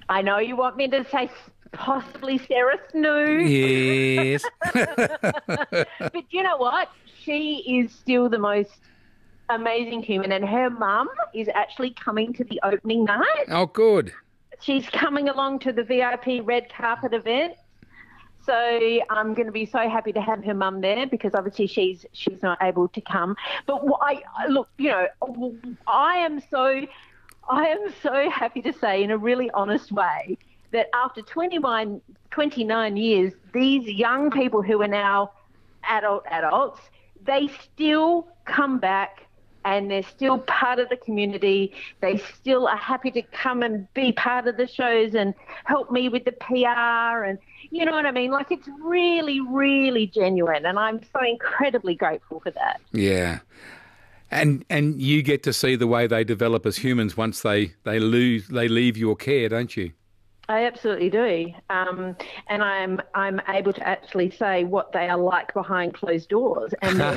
I know you want me to say possibly Sarah Snoo. Yes. But you know what? She is still the most amazing human, and her mum is actually coming to the opening night. Oh, good. She's coming along to the VIP red carpet event. So I'm going to be so happy to have her mum there because obviously she's not able to come. But look, you know, I am so happy to say in a really honest way that after 29 years, these young people who are now adults, they still come back and they're still part of the community. They still are happy to come and be part of the shows and help me with the PR and, you know what I mean? Like, it's really, really genuine, and I'm so incredibly grateful for that. Yeah. And you get to see the way they develop as humans once they leave your care, don't you? I absolutely do, and I'm able to actually say what they are like behind closed doors, and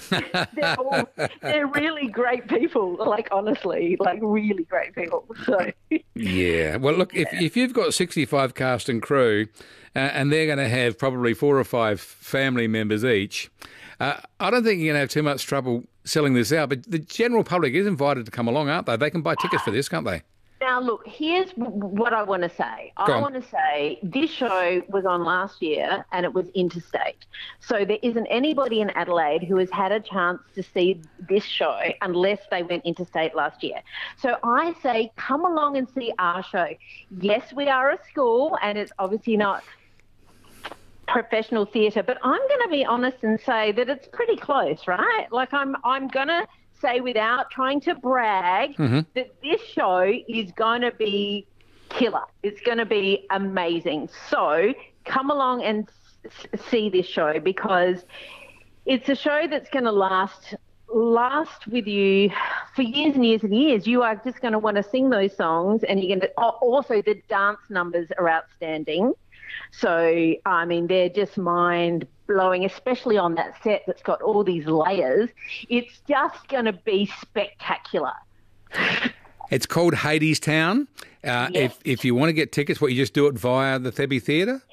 they're really great people. Like, honestly, like really great people. So yeah. Well, look, if you've got 65 cast and crew, and they're going to have probably 4 or 5 family members each, I don't think you're going to have too much trouble selling this out. But the general public is invited to come along, aren't they? They can buy tickets for this, can't they? Now, look, here's what I want to say. I want to say this show was on last year and it was interstate. So there isn't anybody in Adelaide who has had a chance to see this show unless they went interstate last year. So I say come along and see our show. Yes, we are a school and it's obviously not professional theatre, but I'm going to be honest and say that it's pretty close, right? Like I'm going to say without trying to brag that this show is going to be killer. It's going to be amazing. So come along and see this show because it's a show that's going to last with you for years and years and years. You are just going to want to sing those songs, and you're going to also the dance numbers are outstanding. So, I mean, they're just mind-blowing, especially on that set that's got all these layers. It's just going to be spectacular. It's called Hadestown. Yes. If you want to get tickets, you just do it via the Thebby Theatre?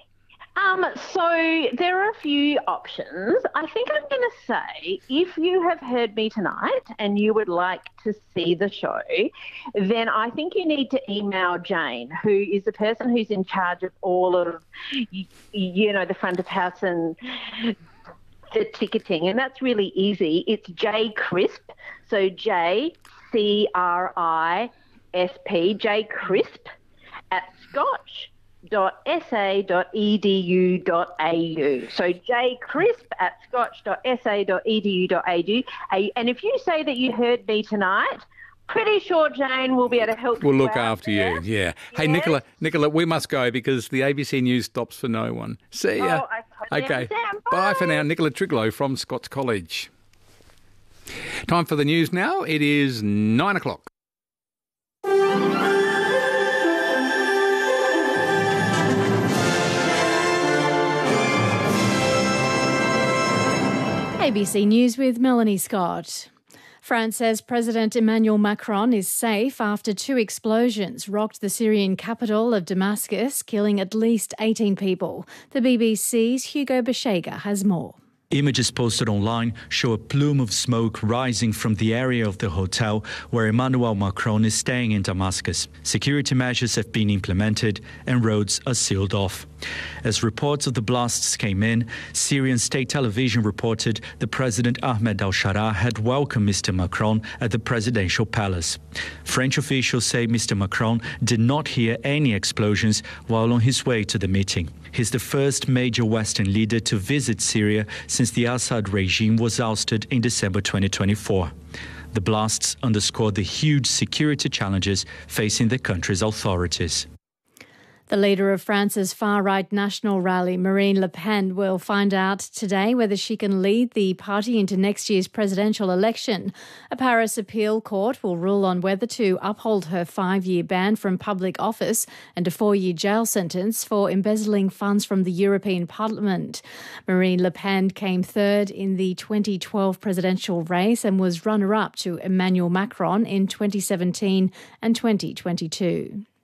So there are a few options. I think I'm going to say if you have heard me tonight and you would like to see the show, then I think you need to email Jane, who is the person who's in charge of all of, you know, the front of house and the ticketing. And that's really easy. It's J Crisp, so JCRISP, J Crisp at scotch.sa.edu.au. So jcrisp at scotch.sa.edu.au. And if you say that you heard me tonight, pretty sure Jane will be able to help you. We'll look after you, yeah. Hey, Nicola, we must go because the ABC News stops for no one. See ya. Oh, I totally understand. Bye for now. Nicola Triglow from Scots College. Time for the news now. It is 9 o'clock. ABC News with Melanie Scott. France says President Emmanuel Macron is safe after 2 explosions rocked the Syrian capital of Damascus, killing at least 18 people. The BBC's Hugo Beshega has more. Images posted online show a plume of smoke rising from the area of the hotel where Emmanuel Macron is staying in Damascus. Security measures have been implemented and roads are sealed off. As reports of the blasts came in, Syrian state television reported the President Ahmed al-Shara had welcomed Mr. Macron at the presidential palace. French officials say Mr. Macron did not hear any explosions while on his way to the meeting. He's the first major Western leader to visit Syria since the Assad regime was ousted in December 2024. The blasts underscore the huge security challenges facing the country's authorities. The leader of France's far-right national rally, Marine Le Pen, will find out today whether she can lead the party into next year's presidential election. A Paris appeal court will rule on whether to uphold her 5-year ban from public office and a 4-year jail sentence for embezzling funds from the European Parliament. Marine Le Pen came third in the 2012 presidential race and was runner-up to Emmanuel Macron in 2017 and 2022.